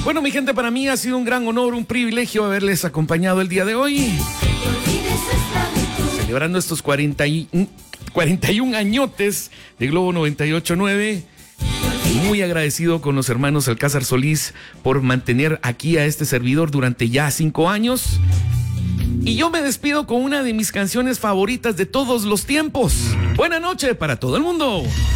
Bueno, mi gente, para mí ha sido un gran honor, un privilegio haberles acompañado el día de hoy. Celebrando estos 41 añotes de Globo 98.9. Muy agradecido con los hermanos Alcázar Solís por mantener aquí a este servidor durante ya 5 años. Y yo me despido con una de mis canciones favoritas de todos los tiempos. Buena noche para todo el mundo.